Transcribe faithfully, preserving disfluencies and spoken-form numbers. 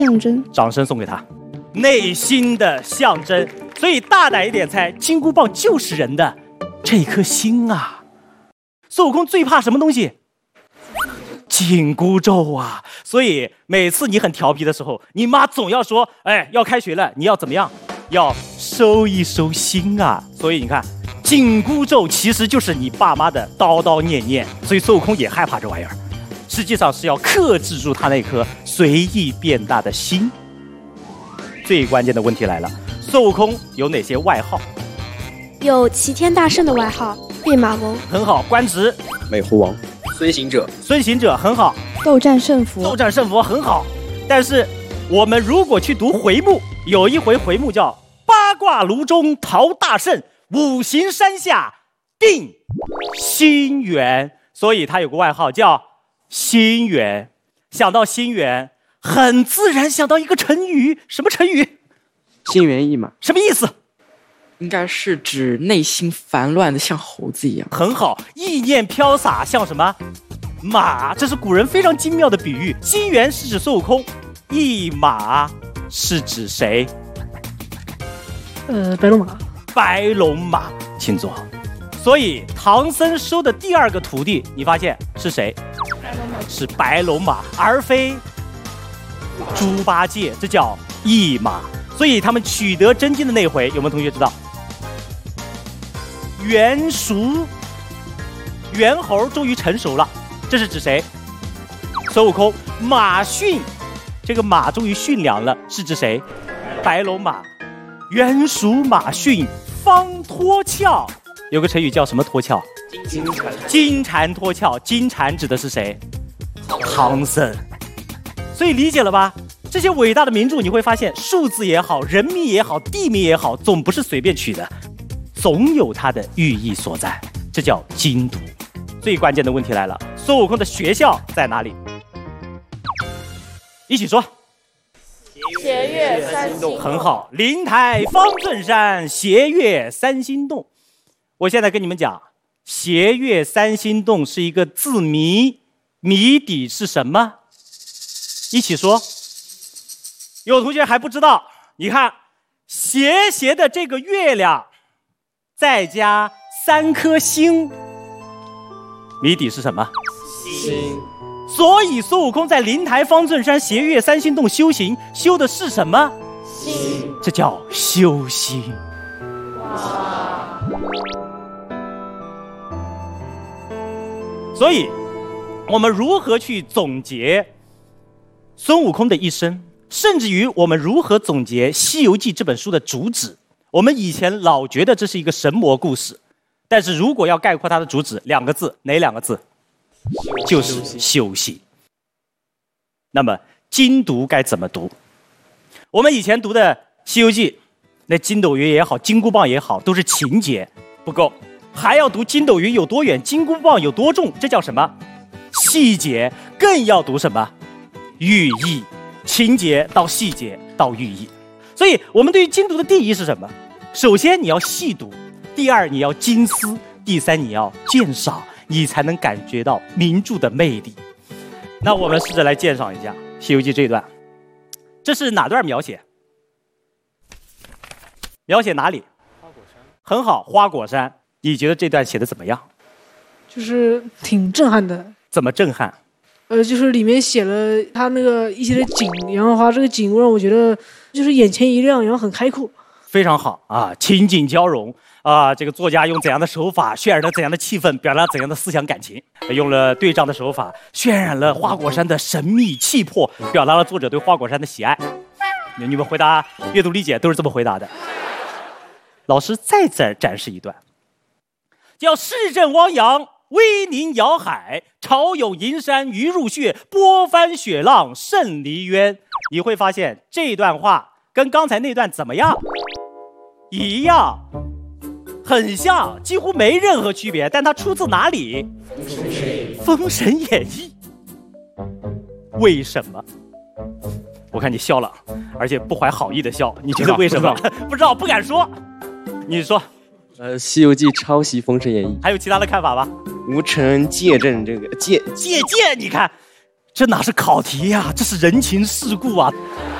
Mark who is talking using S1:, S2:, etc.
S1: 象征。
S2: 掌声送给他，内心的象征。所以大胆一点猜，金箍棒就是人的这颗心啊。孙悟空最怕什么东西？紧箍咒啊！所以每次你很调皮的时候，你妈总要说：“哎，要开学了，你要怎么样？要收一收心啊！”所以你看，紧箍咒其实就是你爸妈的叨叨念念。所以孙悟空也害怕这玩意儿，实际上是要克制住他那颗随意变大的心。最关键的问题来了，孙悟空有哪些外号？
S1: 有齐天大圣的外号弼马温，
S2: 很好。官职
S3: 美猴王。孙行者，
S2: 孙行者很好。
S1: 斗战胜佛，
S2: 斗战胜佛很好。但是我们如果去读回目，有一回回目叫八卦炉中陶大圣，五行山下定心猿，所以他有个外号叫心猿。想到心猿，很自然想到一个成语，什么成语？
S3: 心猿意马。
S2: 什么意思？
S4: 应该是指内心烦乱的像猴子一样。
S2: 很好。意念飘洒像什么？马，这是古人非常精妙的比喻。心猿是指孙悟空，一马是指谁？
S5: 呃，白龙马。
S2: 白龙马，请坐。所以唐僧收的第二个徒弟，你发现是谁？是白龙马，而非猪八戒，这叫一马。所以他们取得真经的那回，有没有同学知道？猿熟，猿猴终于成熟了，这是指谁？孙悟空。马驯，这个马终于驯良了，是指谁？白龙马。猿熟马驯，方脱壳。有个成语叫什么脱壳？
S3: 金蝉。
S2: 金蝉脱壳。金蝉指的是谁？唐僧。所以理解了吧？这些伟大的名著，你会发现数字也好，人名也好，地名也好，总不是随便取的，总有它的寓意所在，这叫精读。最关键的问题来了，孙悟空的学校在哪里？一起说。
S6: 斜月三星洞。
S2: 很好。灵台方寸山，斜月三星洞。我现在跟你们讲，斜月三星洞是一个字谜，谜底是什么？一起说。有同学还不知道，你看斜斜的这个月亮，再加三颗星，谜底是什么？
S3: 心。
S2: 所以孙悟空在灵台方寸山斜月三星洞修行，修的是什么？
S6: 心。
S2: 这叫修心。
S6: 哇！
S2: 所以我们如何去总结孙悟空的一生，甚至于我们如何总结《西游记》这本书的主旨？我们以前老觉得这是一个神魔故事，但是如果要概括它的主旨，两个字，哪两个字？就是修行。那么精读该怎么读？我们以前读的《西游记》，那筋斗云也好，金箍棒也好，都是情节不够，还要读筋斗云有多远，金箍棒有多重，这叫什么？细节。更要读什么？寓意。情节到细节到寓意。所以我们对于精读的定义是什么？首先你要细读，第二你要精思，第三你要鉴赏，你才能感觉到名著的魅力。那我们试着来鉴赏一下《西游记》这一段，这是哪段描写？描写哪里？花果山。很好，花果山。你觉得这段写的怎么样？
S5: 就是挺震撼的。
S2: 怎么震撼？
S5: 呃，就是里面写了他那个一些的景，然后他这个景让我觉得就是眼前一亮，然后很开阔。
S2: 非常好啊，情景交融啊，这个作家用怎样的手法渲染了怎样的气氛，表达怎样的思想感情，用了对仗的手法渲染了花果山的神秘气魄，表达了作者对花果山的喜爱。你们回答阅读理解都是这么回答的。老师再再展示一段，叫市镇汪洋，威宁摇海，潮涌银山鱼入穴，波翻雪浪胜离渊。你会发现这段话跟刚才那段怎么样？一样，很像，几乎没任何区别。但它出自哪里？《封神演义》。为什么？我看你笑了，而且不怀好意的笑。你觉得为什么？不知道，不敢说。你说。
S3: 呃，《西游记》抄袭《封神演义》。
S2: 还有其他的看法吧？
S3: 吴承恩借证这个借
S2: 借鉴，你看， 这哪是考题呀、这是人情世故啊！